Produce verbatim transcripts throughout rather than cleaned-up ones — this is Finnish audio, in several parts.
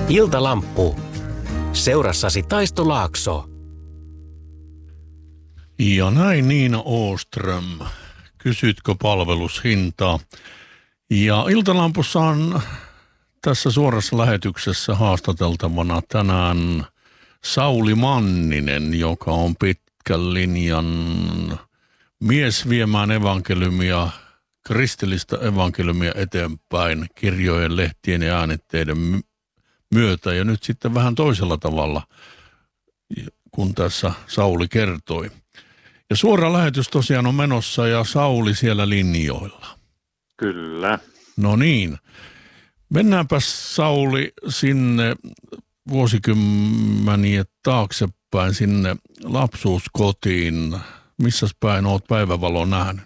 Iltalamppu. Seurassasi Taisto Laakso. Ja näin Niina Åström. Kysytkö palvelushintaa? Ja Iltalampussa on tässä suorassa lähetyksessä haastateltavana tänään Sauli Manninen, joka on pitkän linjan mies viemään evankeliumia, kristillistä evankeliumia eteenpäin kirjojen, lehtien ja äänitteiden myötä. Ja nyt sitten vähän toisella tavalla, kun tässä Sauli kertoi. Ja suora lähetys tosiaan on menossa ja Sauli siellä linjoilla. Kyllä. No niin. Mennäänpäs Sauli sinne vuosikymmeniä taaksepäin sinne lapsuuskotiin. Missäs päin olet päivävalon nähnyt?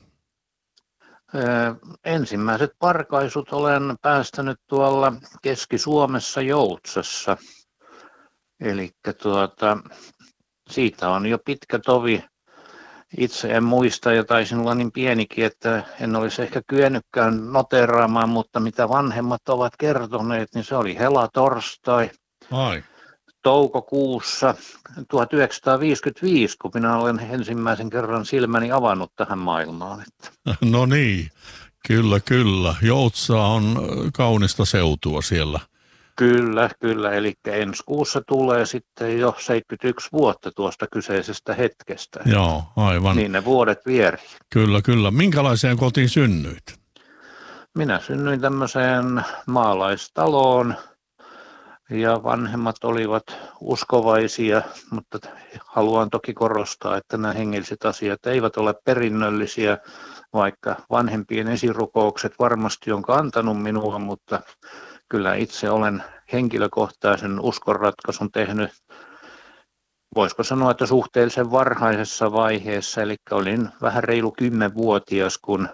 Ö, ensimmäiset parkaisut olen päästänyt tuolla Keski-Suomessa Joutsassa. Eli tuota, siitä on jo pitkä tovi. Itse en muista ja taisin olla niin pienikin, että en olisi ehkä kyennytkään noteraamaan, mutta mitä vanhemmat ovat kertoneet, niin se oli helatorstai. Ai. Toukokuussa tuhatyhdeksänsataaviisikymmentäviisi, kun minä olen ensimmäisen kerran silmäni avannut tähän maailmaan. No niin, kyllä, kyllä. Joutsa on kaunista seutua siellä. Kyllä, kyllä. Eli ensi kuussa tulee sitten jo seitsemänkymmentäyksi vuotta tuosta kyseisestä hetkestä. Joo, aivan. Niin ne vuodet vieri. Kyllä, kyllä. Minkälaiseen kotiin synnyit? Minä synnyin tämmöiseen maalaistaloon. Ja vanhemmat olivat uskovaisia, mutta haluan toki korostaa, että nämä hengelliset asiat eivät ole perinnöllisiä, vaikka vanhempien esirukoukset varmasti on kantanut minua, mutta kyllä itse olen henkilökohtaisen uskonratkaisun tehnyt, voisiko sanoa, että suhteellisen varhaisessa vaiheessa, eli olin vähän reilu kymmenvuotias, kun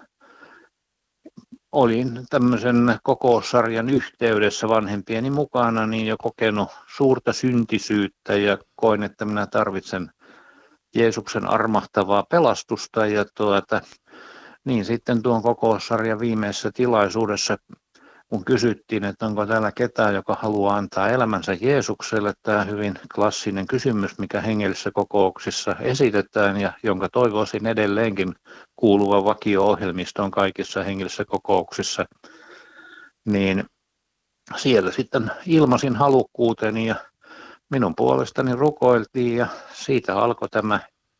olin tämmöisen kokoussarjan yhteydessä vanhempieni mukana niin jo kokenut suurta syntisyyttä ja koin, että minä tarvitsen Jeesuksen armahtavaa pelastusta. Ja tuota, niin sitten tuon kokoussarjan viimeisessä tilaisuudessa, kun kysyttiin, että onko täällä ketään, joka haluaa antaa elämänsä Jeesukselle, tämä hyvin klassinen kysymys, mikä hengellisissä kokouksissa esitetään ja jonka toivoisin edelleenkin kuuluvan vakio-ohjelmistoon kaikissa hengellisissä kokouksissa, niin siellä sitten ilmaisin halukkuuteni ja minun puolestani rukoiltiin ja siitä alkoi tämä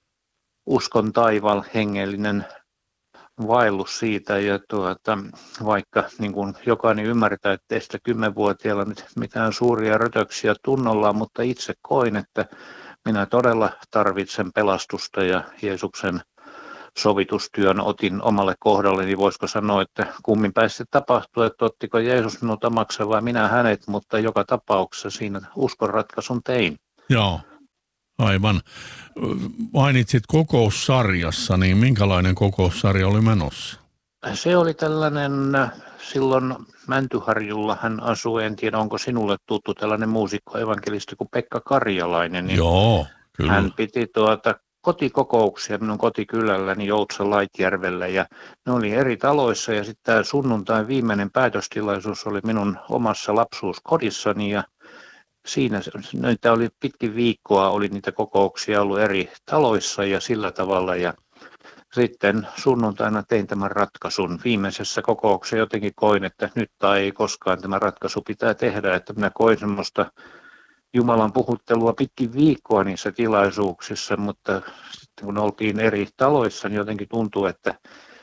uskon taival hengellinen vaellus siitä, ja tuota, vaikka niin kuin jokainen ymmärtää, että ei sitä kymmenvuotiaalla nyt mitään suuria rötöksiä tunnolla, mutta itse koin, että minä todella tarvitsen pelastusta ja Jeesuksen sovitustyön otin omalle kohdalle, niin voisiko sanoa, että kummin pääsi tapahtua, että ottiko Jeesus minut omakseen vai minä hänet, mutta joka tapauksessa siinä uskonratkaisun tein. Joo. Aivan. Mainitsit kokoussarjassa, niin minkälainen kokoussarja oli menossa? Se oli tällainen, silloin Mäntyharjulla hän asui, en tiedä onko sinulle tuttu tällainen muusikko evankelisti kuin Pekka Karjalainen. Niin Joo, kyllä. Hän piti tuota kotikokouksia minun kotikylälläni Joutsan Laitjärvellä ja ne oli eri taloissa ja sitten tämä sunnuntain viimeinen päätöstilaisuus oli minun omassa lapsuuskodissani ja siinä niitä oli pitkin viikkoa, oli niitä kokouksia ollut eri taloissa ja sillä tavalla ja sitten sunnuntaina tein tämän ratkaisun. Viimeisessä kokouksessa jotenkin koin, että nyt tai ei koskaan tämä ratkaisu pitää tehdä, että minä koin semmoista Jumalan puhuttelua pitkin viikkoa niissä tilaisuuksissa, mutta sitten kun oltiin eri taloissa, niin jotenkin tuntui, että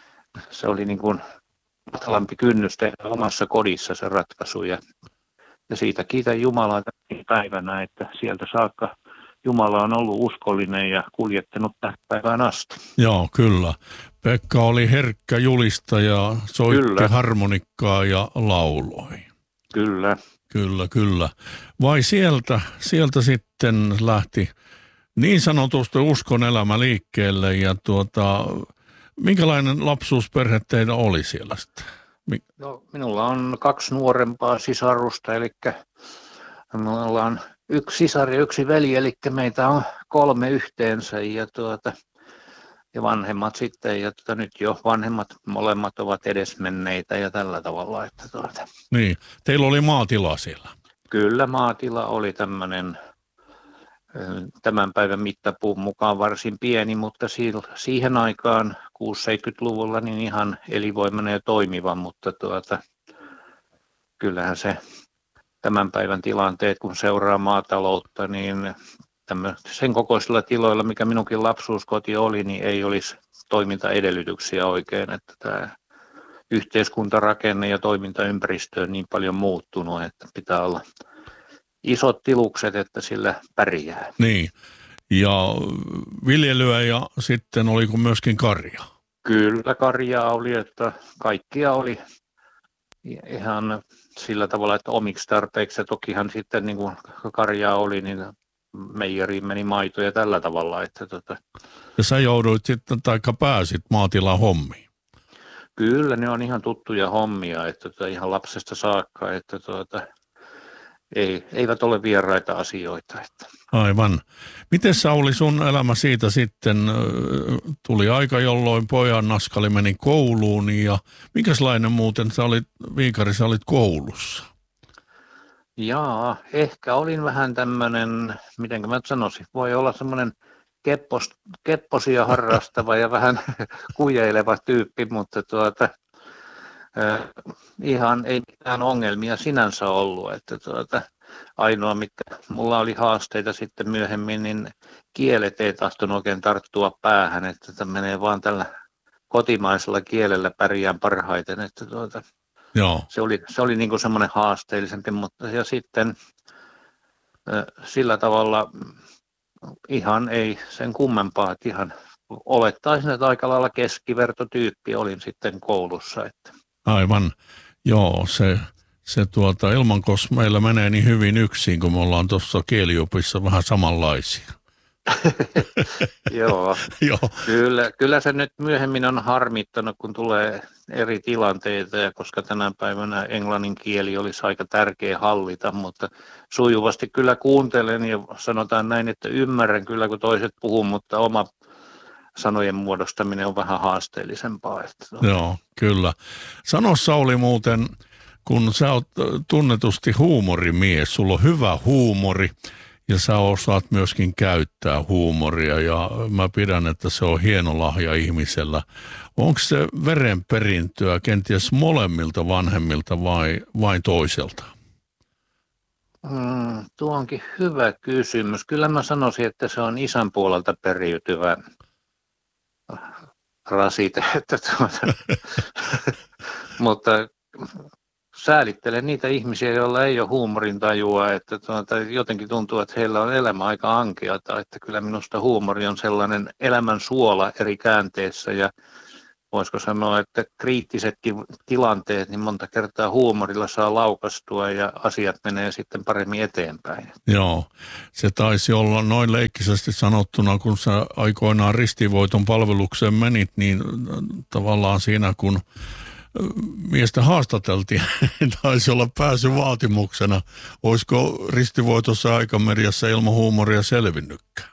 se oli niin kuin matalampi kynnys tehdä omassa kodissa se ratkaisu ja Ja siitä kiitän Jumalaa tänä päivänä, että sieltä saakka Jumala on ollut uskollinen ja kuljettanut tähän päivään asti. Joo, kyllä. Pekka oli herkkä julistaja, soitti kyllä harmonikkaa ja lauloi. Kyllä. Kyllä, kyllä. Vai sieltä, sieltä sitten lähti niin sanotusti uskon elämä liikkeelle ja tuota, minkälainen lapsuusperhe teillä oli siellä sitten? No, minulla on kaksi nuorempaa sisarusta, eli minulla on yksi sisar ja yksi veli, eli meitä on kolme yhteensä ja, tuota, ja vanhemmat sitten, ja tuota, nyt jo vanhemmat molemmat ovat edesmenneitä ja tällä tavalla. Että tuota. Niin, teillä oli maatila siellä? Kyllä maatila oli tämmöinen tämän päivän mittapuun mukaan varsin pieni, mutta siihen aikaan kuusikymmentä-seitsemänkymmentäluvulla niin ihan elinvoimainen ja toimiva, mutta tuota, kyllähän se tämän päivän tilanteet, kun seuraa maataloutta, niin sen kokoisilla tiloilla, mikä minunkin lapsuuskoti oli, niin ei olisi toimintaedellytyksiä oikein, että tämä yhteiskuntarakenne ja toimintaympäristö on niin paljon muuttunut, että pitää olla isot tilukset, että sillä pärjää. Niin, ja viljelyä ja sitten oliko myöskin karja? Kyllä karjaa oli, että kaikkia oli ihan sillä tavalla, että omiksi tarpeiksi. Ja tokihan sitten niin kuin karjaa oli, niin meijeriin meni maito ja tällä tavalla. Että tota... Ja sä jouduit sitten, taikka pääsit maatilan hommiin? Kyllä, ne on ihan tuttuja hommia, että tota, ihan lapsesta saakka, että tota, ei, eivät ole vieraita asioita. Että. Aivan. Miten Sauli sun elämä siitä sitten, tuli aika, jolloin pojan naskali meni kouluun ja minkälainen muuten sä olit, Viikari, sä olit koulussa? Jaa, ehkä olin vähän tämmöinen, miten mä sanoisin, voi olla semmoinen keppos, kepposia harrastava ja vähän kujeileva tyyppi, mutta tuota, äh, ihan ei mitään ongelmia sinänsä ollut, että tuota, ainoa mitkä mulla oli haasteita sitten myöhemmin, niin kielet ei tahtonut oikein tarttua päähän, että tämä menee vaan tällä kotimaisella kielellä pärjään parhaiten, että tuota, Joo. se oli, se oli niin kuin semmoinen haasteellisempi, mutta ja sitten äh, sillä tavalla ihan ei sen kummempaa, että ihan olettaisin, että aika lailla keskivertotyyppi olin sitten koulussa. Että. Aivan, joo, se, se tuota, Ilmankos meillä menee niin hyvin yksin, kun me ollaan tuossa kieliopissa vähän samanlaisia. Joo, Joo. Kyllä, kyllä se nyt myöhemmin on harmittanut, kun tulee eri tilanteita, ja koska tänä päivänä englannin kieli olisi aika tärkeä hallita, mutta sujuvasti kyllä kuuntelen ja sanotaan näin, että ymmärrän kyllä, kun toiset puhuu, mutta oma sanojen muodostaminen on vähän haasteellisempaa. Joo, kyllä. Sano Sauli muuten, kun sä oot tunnetusti huumorimies, sulla on hyvä huumori, ja sä osaat myöskin käyttää huumoria ja mä pidän, että se on hieno lahja ihmisellä. Onko se verenperintöä kenties molemmilta vanhemmilta vai vain toiselta? Mm, tuo onkin hyvä kysymys. Kyllä mä sanoisin, että se on isän puolelta periytyvä rasite. Että tuota, mutta säälittelen niitä ihmisiä, joilla ei ole huumorintajua, että tuota, jotenkin tuntuu, että heillä on elämä aika ankeata, että kyllä minusta huumori on sellainen elämän suola eri käänteissä ja voisiko sanoa, että kriittisetkin tilanteet, niin monta kertaa huumorilla saa laukastua ja asiat menee sitten paremmin eteenpäin. Joo, se taisi olla noin leikkisesti sanottuna, kun sä aikoinaan ristivoiton palvelukseen menit, niin tavallaan siinä kun miestä haastateltiin, taisi olla pääsy vaatimuksena. Olisiko ristivoitossa aikameriassa ilman huumoria selvinnytkään?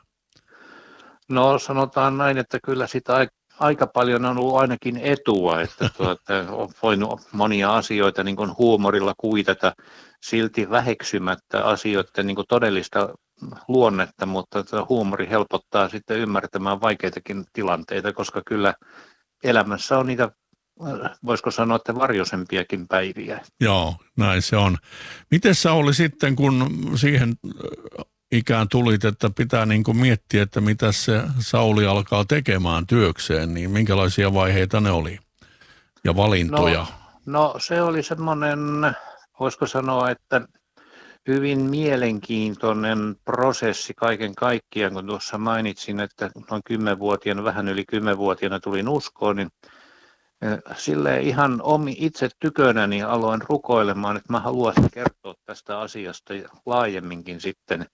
No sanotaan näin, että kyllä sitä aika paljon on ollut ainakin etua, että tuota, on voinut monia asioita niin kuin huumorilla kuitata silti väheksymättä asioiden niin kuin todellista luonnetta, mutta huumori helpottaa sitten ymmärtämään vaikeitakin tilanteita, koska kyllä elämässä on niitä, voisiko sanoa, että varjoisempiakin päiviä. Joo, näin se on. Miten sä oli sitten, kun siihen ikään tulit, että pitää niin kuin miettiä, että mitä se Sauli alkaa tekemään työkseen, niin minkälaisia vaiheita ne oli ja valintoja? No, no se oli semmoinen, voisiko sanoa, että hyvin mielenkiintoinen prosessi kaiken kaikkiaan, kun tuossa mainitsin, että noin kymmenvuotiaana, vähän yli kymmenvuotiaana tulin uskoon, niin silleen ihan omi itse tykönäni aloin rukoilemaan, että mä haluaisin kertoa tästä asiasta laajemminkin sitten.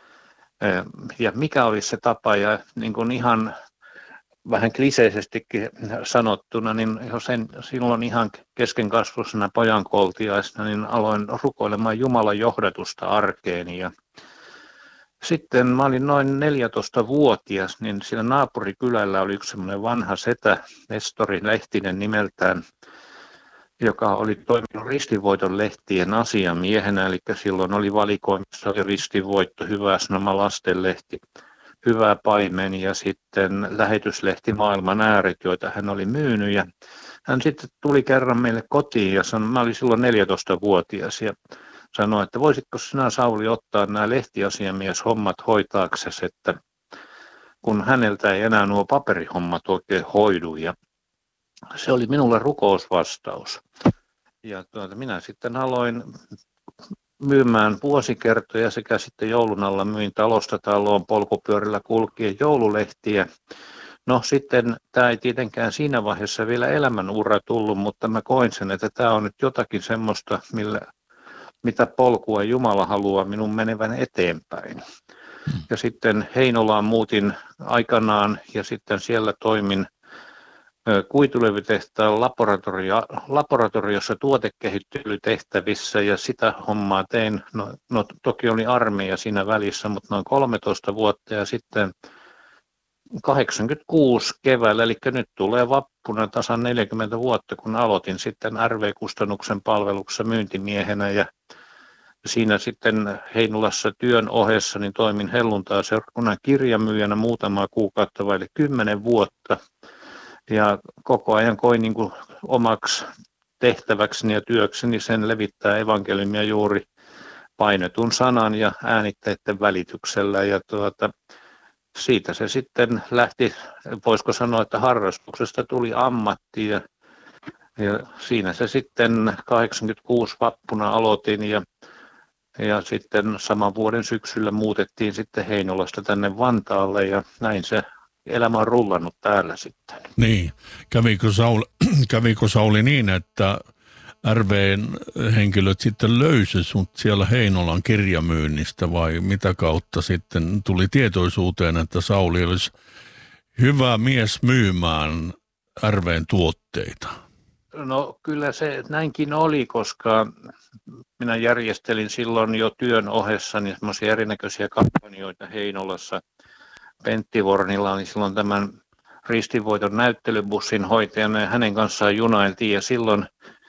Ja mikä olisi se tapa, ja niin kuin ihan vähän kliseisestikin sanottuna, niin jos en silloin ihan keskenkasvuisena pojankoltiaisena, niin aloin rukoilemaan Jumalan johdatusta arkeeni. Ja sitten mä olin noin neljätoistavuotias, niin siellä naapurikylällä oli yksi semmoinen vanha setä, Nestori Lehtinen nimeltään. joka oli toiminut Ristinvoiton lehtien asiamiehenä, eli silloin oli valikoimissa oli Ristinvoitto, Hyvä Sanoma, Lastenlehti, Hyvä Paimen ja sitten lähetyslehti Maailman ääret, joita hän oli myynyt. Ja hän sitten tuli kerran meille kotiin ja sanoi, mä olin silloin neljätoistavuotias ja sanoi, että voisitko sinä Sauli ottaa nämä lehtiasiamieshommat hoitaaksesi, että kun häneltä ei enää nuo paperihommat oikein hoidu. Ja se oli minulle rukousvastaus. Ja tuota, minä sitten aloin myymään vuosikertoja sekä sitten joulun alla myin talosta taloon polkupyörillä kulkien joululehtiä. No sitten tämä ei tietenkään siinä vaiheessa vielä elämänura tullut, mutta mä koin sen, että tämä on nyt jotakin semmoista, millä, mitä polkua Jumala haluaa minun menevän eteenpäin. Ja sitten Heinolaan muutin aikanaan ja sitten siellä toimin kuitulevytehtaan laboratorio, laboratoriossa tuotekehittelytehtävissä ja sitä hommaa tein, no, no toki oli armeija siinä välissä, mutta noin kolmetoista vuotta ja sitten kahdeksankymmentäkuusi keväällä, eli nyt tulee vappuna tasan neljäkymmentä vuotta, kun aloitin sitten R V-kustannuksen palveluksessa myyntimiehenä ja siinä sitten Heinolassa työn ohessa niin toimin helluntai-seurakunnan kirjamyyjänä muutamaa kuukautta vaille kymmenen vuotta. Ja koko ajan koin niin kuin omaksi tehtäväkseni ja työkseni sen levittää evankeliumia juuri painetun sanan ja äänitteiden välityksellä. Ja tuota, siitä se sitten lähti, voisiko sanoa, että harrastuksesta tuli ammatti. Ja, ja siinä se sitten kahdeksankymmentäkuusi vappuna aloitin ja, ja sitten saman vuoden syksyllä muutettiin sitten Heinolasta tänne Vantaalle ja näin se elämä on rullannut täällä sitten. Niin. Kävikö Sauli, kävikö Sauli niin, että R V:n henkilöt sitten löysi sut siellä Heinolan kirjamyynnistä vai mitä kautta sitten tuli tietoisuuteen, että Sauli olisi hyvä mies myymään R V:n tuotteita? No kyllä se näinkin oli, koska minä järjestelin silloin jo työn ohessani semmoisia erinäköisiä kampanjoita Heinolassa. Pentti Vornilla oli silloin tämän Ristinvoiton näyttelybussin hoitajana ja hänen kanssaan junailtiin ja silloin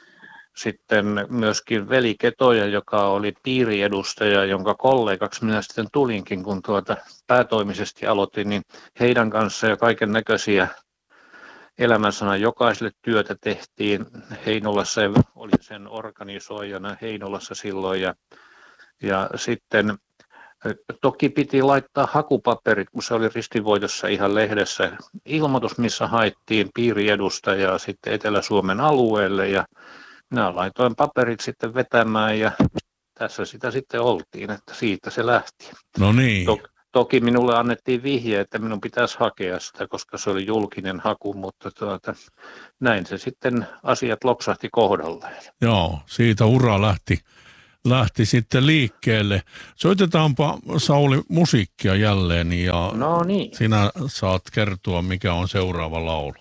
sitten myöskin Veli Ketoja, joka oli piiriedustaja, jonka kollegaksi minä sitten tulinkin, kun tuota päätoimisesti aloitin, niin heidän kanssa ja kaiken näköisiä elämänsanan jokaiselle työtä tehtiin Heinolassa ja olin sen organisoijana Heinolassa silloin ja, ja sitten toki piti laittaa hakupaperit, kun se oli Ristinvoitossa ihan lehdessä. Ilmoitus, missä haettiin piiriedustajaa sitten Etelä-Suomen alueelle ja minä laitoin paperit sitten vetämään ja tässä sitä sitten oltiin, että siitä se lähti. No niin. To- toki minulle annettiin vihje, että minun pitäisi hakea sitä, koska se oli julkinen haku, mutta tuota, näin se sitten asiat loksahti kohdalleen. Joo, siitä ura lähti. Lähti sitten liikkeelle. Soitetaanpa Sauli musiikkia jälleen ja no niin. Sinä saat kertoa, mikä on seuraava laulu.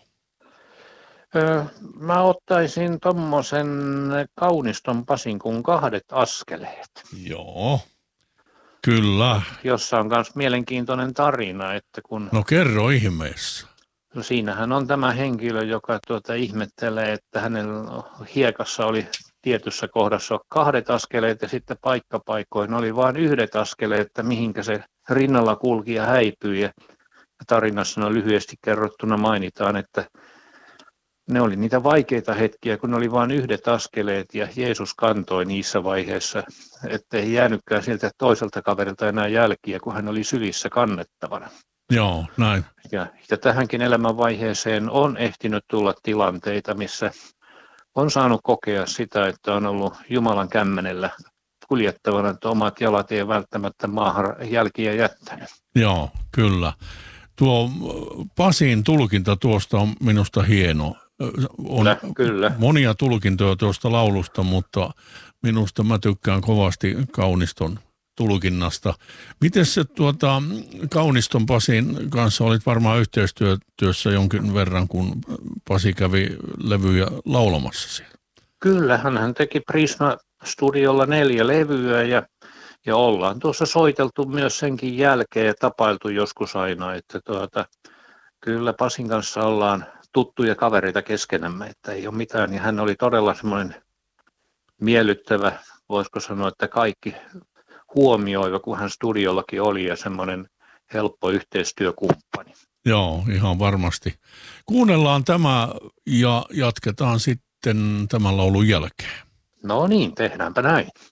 Öö, mä ottaisin tommosen Kauniston Pasin kuin Kahdet askeleet. Joo, kyllä. Jossa on myös mielenkiintoinen tarina, että kun... No kerro ihmeessä. No siinähän on tämä henkilö, joka tuota ihmettelee, että hänellä hiekassa oli tietyssä kohdassa kahdet askeleet ja sitten paikkapaikoin oli vain yhdet askeleet, että mihinkä se rinnalla kulkija häipyi. Ja tarinassa on lyhyesti kerrottuna mainitaan, että ne oli niitä vaikeita hetkiä, kun oli vain yhdet askeleet ja Jeesus kantoi niissä vaiheissa, ettei jäänytkään siltä toiselta kaverilta enää jälkiä, kun hän oli sylissä kannettavana. Joo, näin. Ja, ja tähänkin elämänvaiheeseen on ehtinyt tulla tilanteita, missä on saanut kokea sitä, että on ollut Jumalan kämmenellä kuljettavana, että omat jalat ei välttämättä maahan jälkiä jättänyt. Joo, kyllä. Tuo Pasin tulkinta tuosta on minusta hieno. On kyllä, kyllä. monia tulkintoja tuosta laulusta, mutta minusta mä tykkään kovasti Kauniston tulkinnasta. Miten se tuota, Kauniston Pasin kanssa olit varmaan yhteistyössä jonkin verran, kun Pasi kävi levyjä laulamassa siellä? Kyllä, hän teki Prisma-studiolla neljä levyä ja, ja ollaan tuossa soiteltu myös senkin jälkeen ja tapailtu joskus aina, että tuota, kyllä Pasin kanssa ollaan tuttuja kavereita keskenämme, että ei ole mitään. Niin hän oli todella semmoinen miellyttävä, voisiko sanoa, että kaikki huomioiva, kun hän studiollakin oli ja semmoinen helppo yhteistyökumppani. Joo, ihan varmasti. Kuunnellaan tämä ja jatketaan sitten tämän laulun jälkeen. No niin, tehdäänpä näin.